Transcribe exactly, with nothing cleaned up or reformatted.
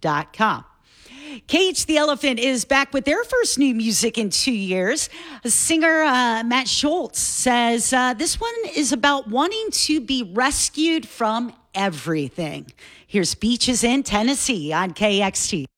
dot com. Cage the Elephant is back with their first new music in two years. Singer uh, Matt Schultz says uh, this one is about wanting to be rescued from everything. Here's Beaches in Tennessee on K X T.